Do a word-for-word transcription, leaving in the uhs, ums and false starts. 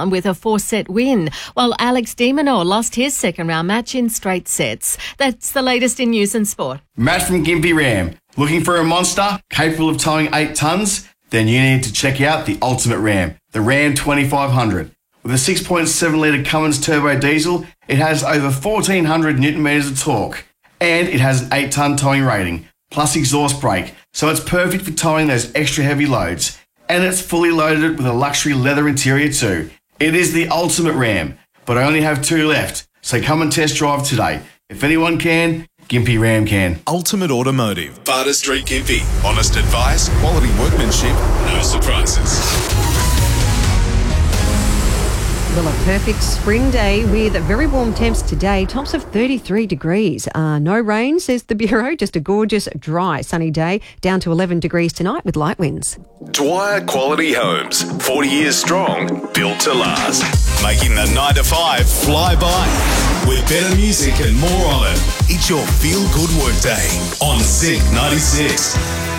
round with a four-set win, while Alex de Minaur lost his second round match in straight sets. That's the latest in news and sport. Matt from Gympie Ram. Looking for a monster capable of towing eight tonnes? Then you need to check out the ultimate Ram, the Ram twenty-five hundred. With a six point seven litre Cummins turbo diesel, it has over fourteen hundred newton metres of torque. And it has an eight tonne towing rating, plus exhaust brake, so it's perfect for towing those extra heavy loads. And it's fully loaded with a luxury leather interior too. It is the ultimate Ram, but I only have two left, so come and test drive today. If anyone can, Gympie Ram can. Ultimate Automotive. Barter Street, Gympie. Honest advice, quality workmanship, no surprises. Well, a perfect spring day with very warm temps today, tops of thirty-three degrees. Uh, no rain, says the Bureau, just a gorgeous, dry, sunny day, down to eleven degrees tonight with light winds. Dwyer Quality Homes, forty years strong, built to last. Making the nine to five fly by. With better music and more on it. It's your feel-good workday on Zinc ninety-six.